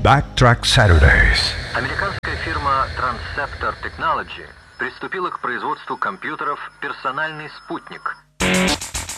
Backtrack Saturdays. Американская фирма Transceptor Technology приступила к производству компьютеров «Персональный спутник»,